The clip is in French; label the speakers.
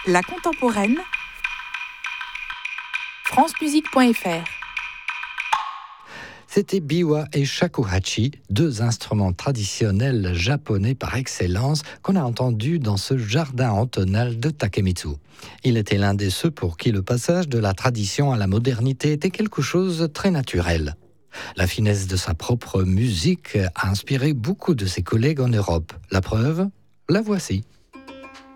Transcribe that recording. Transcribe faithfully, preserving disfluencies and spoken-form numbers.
Speaker 1: La contemporaine, francemusique point f r.
Speaker 2: C'était biwa et shakuhachi, deux instruments traditionnels japonais par excellence qu'on a entendus dans ce jardin entonal de Takemitsu. Il était l'un de ceux pour qui le passage de la tradition à la modernité était quelque chose de très naturel. La finesse de sa propre musique a inspiré beaucoup de ses collègues en Europe. La preuve, la voici.